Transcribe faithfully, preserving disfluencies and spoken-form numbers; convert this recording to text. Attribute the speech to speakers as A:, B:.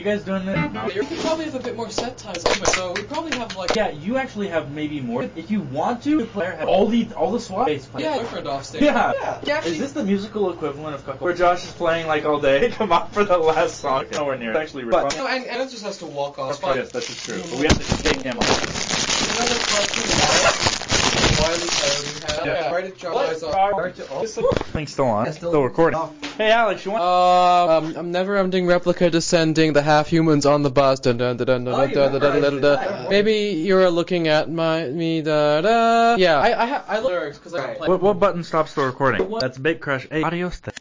A: guys doing it?
B: We could probably have a bit more set times, so we probably have like.
A: Yeah, you actually have maybe more. If you want to, the player have all the all the SWAT bass players.
B: Yeah, boyfriend off stage.
A: Yeah.
B: yeah. yeah actually,
A: is this the musical equivalent of Cuckold? Where Josh is playing like all day? Come on for the last song. Nowhere near. It's actually
B: but, you know, and Anna just has to walk off.
A: Yes, that is true. But we have to take him off.
B: Another question. Wiley Coyote had. Yeah. Right at John's off.
A: Thing's still on. Yeah, still, still recording. Oh. Hey Alex, you want?
B: Uh, um, I'm never ending replica descending. The half humans on the bus. Dun dun dun dun dun dun dun dun dun dun. Maybe you're looking at my me da da. Yeah, I I ha- I look lyrics because I can play.
A: What what button stops the recording? That's Big Crush. Hey, adios.